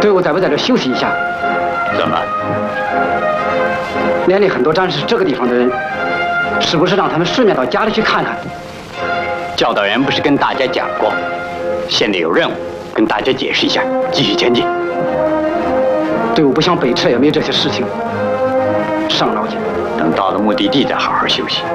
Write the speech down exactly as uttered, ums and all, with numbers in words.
队伍在不在这休息一下？ 怎么？ 连里很多战士是这个地方的人，是不是让他们顺便到家里去看看？ 教导员不是跟大家讲过，现在有任务，跟大家解释一下，继续前进。 队伍不想北撤，也没有这些事情，伤脑筋。 等到了目的地再好好休息。